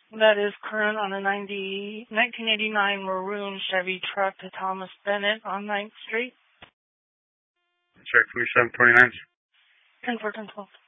That is current on a 1989 maroon Chevy truck to Thomas Bennett on 9th Street. Check 2729. 10-4, 10-12.